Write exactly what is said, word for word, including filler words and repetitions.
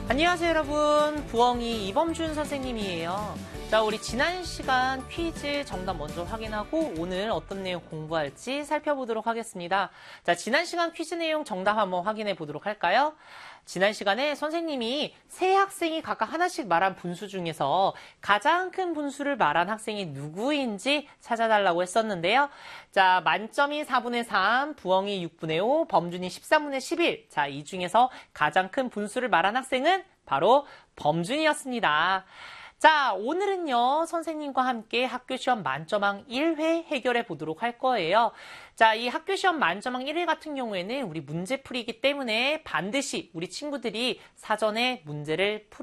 안녕하세요 여러분, 부엉이 이범준 선생님이에요. 자, 우리 지난 시간 퀴즈 정답 먼저 확인하고 오늘 어떤 내용 공부할지 살펴보도록 하겠습니다. 자, 지난 시간 퀴즈 내용 정답 한번 확인해 보도록 할까요? 지난 시간에 선생님이 세 학생이 각각 하나씩 말한 분수 중에서 가장 큰 분수를 말한 학생이 누구인지 찾아달라고 했었는데요. 자, 만점이 사분의 삼, 부엉이 육분의 오, 범준이 십삼분의 십일. 자, 이 중에서 가장 큰 분수를 말한 학생은 바로 범준이었습니다. 자, 오늘은요, 선생님과 함께 학교시험 만점왕 일 회 해결해 보도록 할 거예요. 자, 이 학교시험 만점왕 일 회 같은 경우에는 우리 문제풀이이기 때문에 반드시 우리 친구들이 사전에 문제를 풀